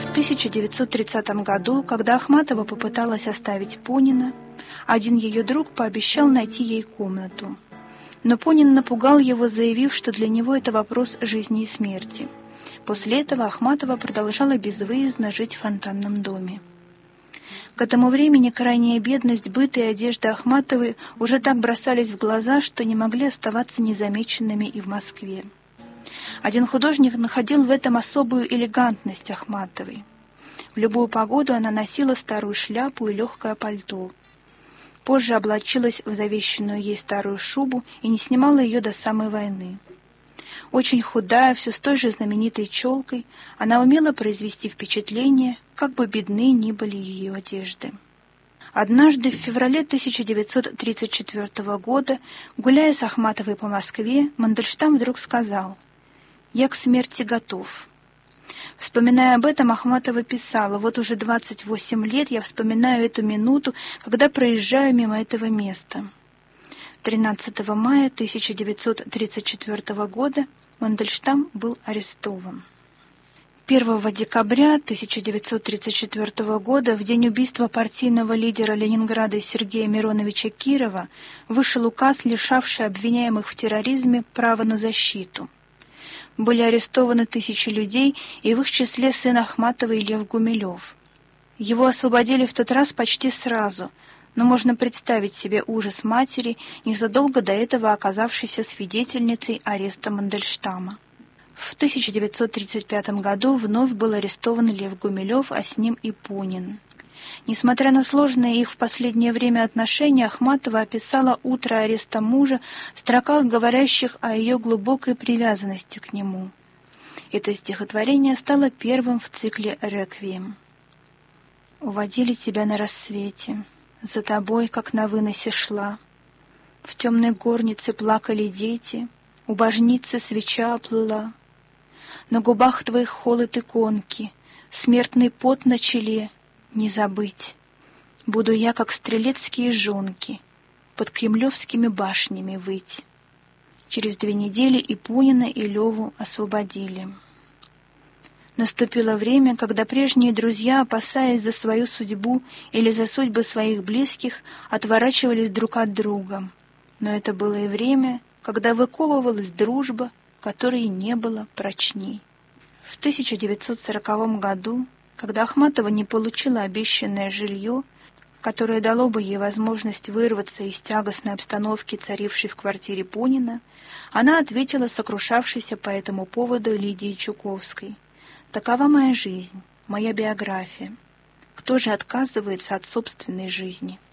В 1930 году, когда Ахматова попыталась оставить Пунина, один ее друг пообещал найти ей комнату. Но Пунин напугал его, заявив, что для него это вопрос жизни и смерти. После этого Ахматова продолжала безвыездно жить в фонтанном доме. К этому времени крайняя бедность, быт и одежда Ахматовой уже так бросались в глаза, что не могли оставаться незамеченными и в Москве. Один художник находил в этом особую элегантность Ахматовой. В любую погоду она носила старую шляпу и легкое пальто. Позже облачилась в завещанную ей старую шубу и не снимала ее до самой войны. Очень худая, все с той же знаменитой челкой, она умела произвести впечатление, как бы бедны ни были ее одежды. Однажды, в феврале 1934 года, гуляя с Ахматовой по Москве, Мандельштам вдруг сказал: «Я к смерти готов». Вспоминая об этом, Ахматова писала: «Вот уже 28 лет я вспоминаю эту минуту, когда проезжаю мимо этого места». 13 мая 1934 года Мандельштам был арестован. 1 декабря 1934 года, в день убийства партийного лидера Ленинграда Сергея Мироновича Кирова, вышел указ, лишавший обвиняемых в терроризме права на защиту. Были арестованы тысячи людей, и в их числе сын Ахматовой Лев Гумилев. Его освободили в тот раз почти сразу, но можно представить себе ужас матери, незадолго до этого оказавшейся свидетельницей ареста Мандельштама. В 1935 году вновь был арестован Лев Гумилев, а с ним и Пунин. Несмотря на сложные их в последнее время отношения, Ахматова описала утро ареста мужа в строках, говорящих о ее глубокой привязанности к нему. Это стихотворение стало первым в цикле «Реквием». «Уводили тебя на рассвете, за тобой, как на выносе шла. В темной горнице плакали дети, у божницы свеча оплыла. На губах твоих холод иконки, смертный пот на челе, не забыть. Буду я, как стрелецкие жонки, под кремлевскими башнями выть». Через 2 недели и Пунина, и Леву освободили. Наступило время, когда прежние друзья, опасаясь за свою судьбу или за судьбы своих близких, отворачивались друг от друга. Но это было и время, когда выковывалась дружба, которой не было прочней. В 1940 году, когда Ахматова не получила обещанное жилье, которое дало бы ей возможность вырваться из тягостной обстановки, царившей в квартире Пунина, она ответила сокрушавшейся по этому поводу Лидии Чуковской: «Такова моя жизнь, моя биография. Кто же отказывается от собственной жизни?»